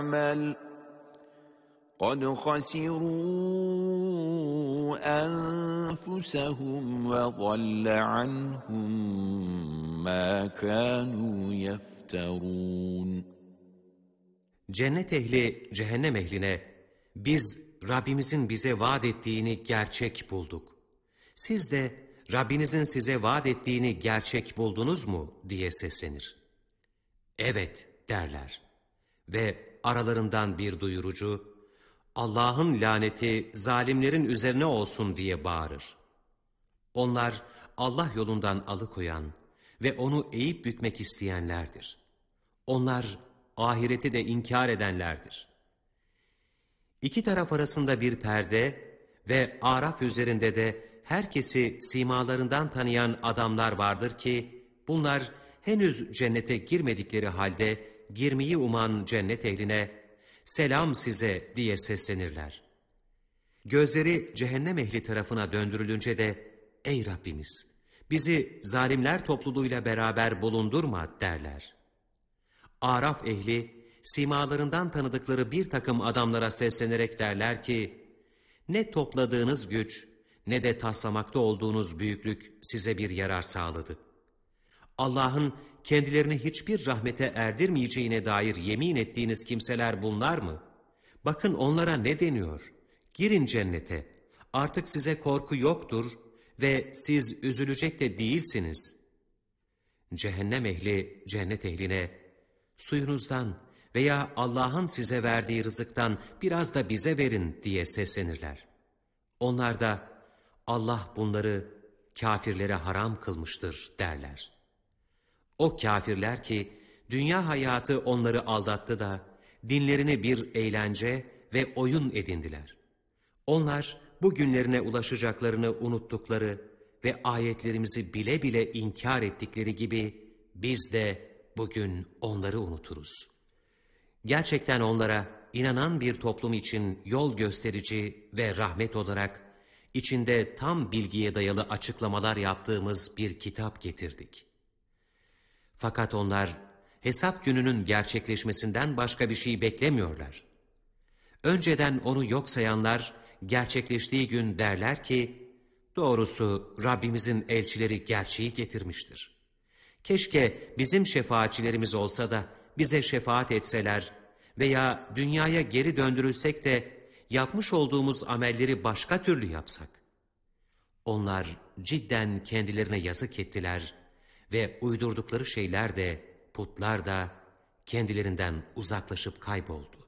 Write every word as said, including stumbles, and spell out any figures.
يعمل قد خسروا أنفسهم وضل عنهم ما كانوا يفترون. Cennet ehli cehennem ehline biz Rabbimizin bize vaat ettiğini gerçek bulduk. Siz de Rabbinizin size vaat ettiğini gerçek buldunuz mu diye seslenir. Evet derler ve aralarından bir duyurucu Allah'ın laneti zalimlerin üzerine olsun diye bağırır. Onlar Allah yolundan alıkoyan ve onu eğip bükmek isteyenlerdir. Onlar ahireti de inkar edenlerdir. İki taraf arasında bir perde ve Araf üzerinde de herkesi simalarından tanıyan adamlar vardır ki, bunlar henüz cennete girmedikleri halde girmeyi uman cennet ehline, selam size diye seslenirler. Gözleri cehennem ehli tarafına döndürülünce de, ey Rabbimiz, bizi zalimler topluluğuyla beraber bulundurma derler. Araf ehli, simalarından tanıdıkları bir takım adamlara seslenerek derler ki, ne topladığınız güç, ne de taslamakta olduğunuz büyüklük size bir yarar sağladı. Allah'ın kendilerini hiçbir rahmete erdirmeyeceğine dair yemin ettiğiniz kimseler bunlar mı? Bakın onlara ne deniyor? Girin cennete, artık size korku yoktur ve siz üzülecek de değilsiniz. Cehennem ehli cennet ehline, suyunuzdan veya Allah'ın size verdiği rızıktan biraz da bize verin diye seslenirler. Onlar da Allah bunları kâfirlere haram kılmıştır derler. O kâfirler ki dünya hayatı onları aldattı da dinlerini bir eğlence ve oyun edindiler. Onlar bu günlerine ulaşacaklarını unuttukları ve ayetlerimizi bile bile inkar ettikleri gibi biz de bugün onları unuturuz. Gerçekten onlara inanan bir toplum için yol gösterici ve rahmet olarak içinde tam bilgiye dayalı açıklamalar yaptığımız bir kitap getirdik. Fakat onlar hesap gününün gerçekleşmesinden başka bir şey beklemiyorlar. Önceden onu yok sayanlar gerçekleştiği gün derler ki, doğrusu Rabbimizin elçileri gerçeği getirmiştir. Keşke bizim şefaatçilerimiz olsa da bize şefaat etseler veya dünyaya geri döndürülsek de yapmış olduğumuz amelleri başka türlü yapsak. Onlar cidden kendilerine yazık ettiler ve uydurdukları şeyler de, putlar da kendilerinden uzaklaşıp kayboldu.